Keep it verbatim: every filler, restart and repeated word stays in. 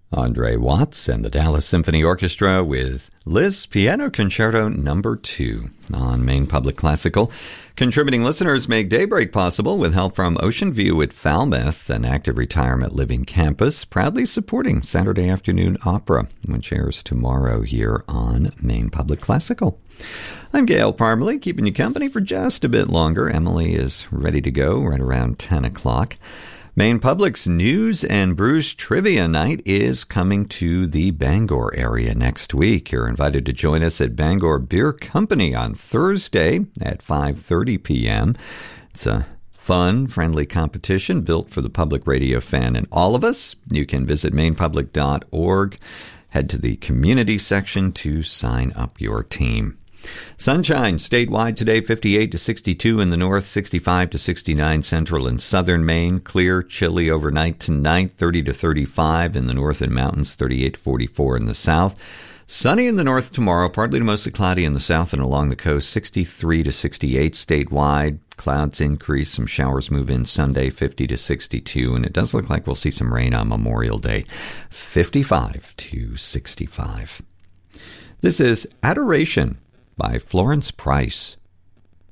Andre Watts and the Dallas Symphony Orchestra with Liszt Piano Concerto Number two on Maine Public Classical. Contributing listeners make Daybreak possible with help from Ocean View at Falmouth, an active retirement living campus, proudly supporting Saturday Afternoon Opera, which airs tomorrow here on Maine Public Classical. I'm Gail Parmalee, keeping you company for just a bit longer. Emily is ready to go right around ten o'clock. Maine Public's News and Brews Trivia Night is coming to the Bangor area next week. You're invited to join us at Bangor Beer Company on Thursday at five thirty p.m. It's a fun, friendly competition built for the public radio fan and all of us. You can visit maine public dot org, head to the community section to sign up your team. Sunshine statewide today, fifty-eight to sixty-two in the north, sixty-five to sixty-nine central and southern Maine. Clear, chilly overnight tonight, thirty to thirty-five in the north and mountains, thirty-eight to forty-four in the south. Sunny in the north tomorrow, partly to mostly cloudy in the south and along the coast, sixty-three to sixty-eight statewide. Clouds increase, some showers move in Sunday, fifty to sixty-two, and it does look like we'll see some rain on Memorial Day, fifty-five to sixty-five. This is Adoration by Florence Price.